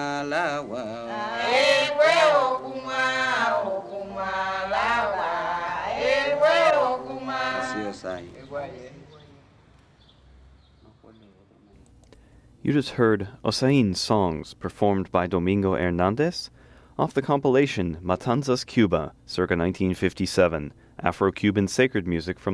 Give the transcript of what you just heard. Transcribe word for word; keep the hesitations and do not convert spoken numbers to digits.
Okumalawa. Ewe okuma, okumalawa. Ewe okuma. Sio sai. You just heard Osain songs performed by Domingo Hernandez off the compilation Matanzas Cuba, circa nineteen fifty-seven, Afro-Cuban sacred music from